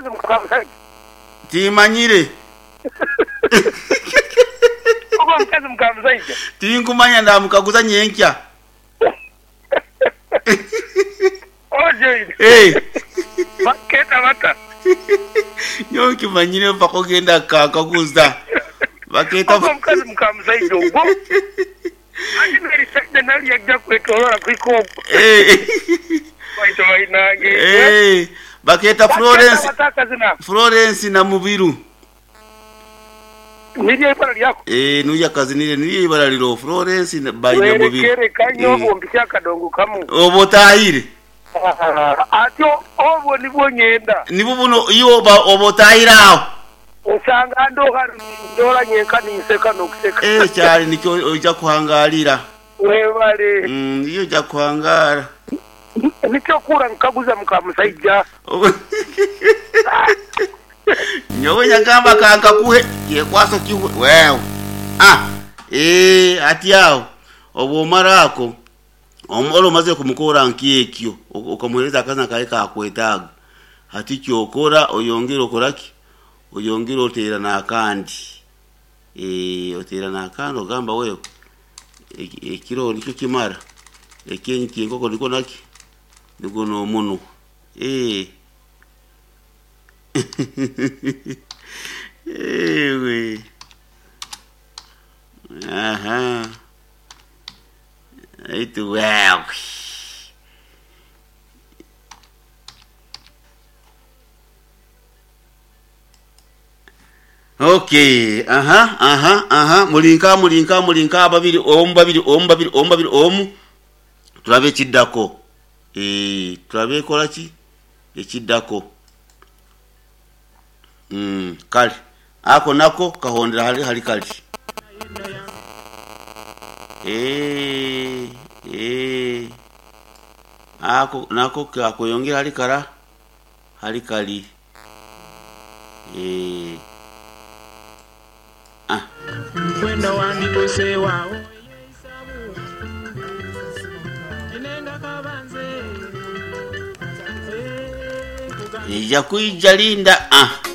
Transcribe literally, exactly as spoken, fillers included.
mukazi mukazi timanyire oba mukazi mukazi tinkumanya ndamukaguza nyenkya oje eh baketa bata nyonki manyire bakogenda kakaguza baketa mukazi mukazi obo ani nari sakde nari yajja kwetolora kwiko eh baito bainage eh baketa Florence Florence na Mubiru niye ibara lyako eh nuya kazi niye niye ibara lilo Florence na baina Mubiru kere kanyo bombisha kadongo kamu obotahire atyo obo nibo nyenda nibo buno iyo ba obotahiraho usanga ndo hari ndora nyenka niseka nokuseka eh cyari nicyo ujya kuhangarira webale mm iyo ujya kuhangara nicyo kura nkaguza mukamusajja nyowe nyagamba kanka kuhe ye kwaso kiwe wewe ah eh ati yao obo marako omolo maze kumukora nkiyekyo ukamuhereza akaza kae kakwetaga ati cyokora oyongera okoraki oyongera otera nakandi eh otera nakandi ogamba wewe ekiro nicyo kimara ekenki ngoko ndiko naki ndiko no muno eh ewe aha itu wow okay aha aha aha mulinka mulinka mulinka babiri om babiri om babiri om babiri om turabe kiddako eh turabe kolaki ekiddako mm kali ako nako kahondera hali hali kali eh eh ako nako kakuyongera hali kara hali kali eh ah kwenda wandi kose wao inenda kabanze ya kuijalinda ah